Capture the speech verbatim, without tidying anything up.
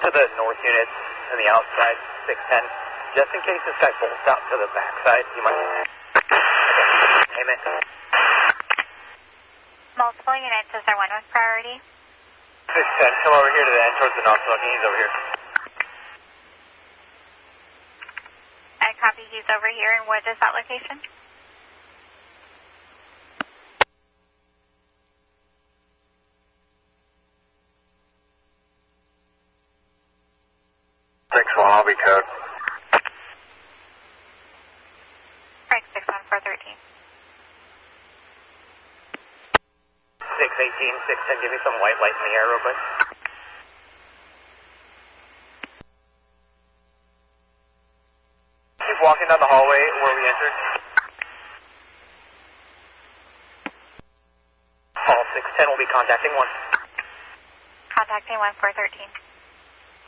to the north units on the outside, six ten. Just in case this guy bolts out to the backside, you might... Okay. Amen. Multiple units, is there one with priority? six ten, come over here to the end towards the Knoxville. He's over here. I copy, he's over here, and what is that location? six one, I'll be code. Frank, six one four thirteen. six eighteen, six ten, give me some white light in the air real quick. Keep walking down the hallway where we entered. All six ten will be contacting one. Contacting one four thirteen.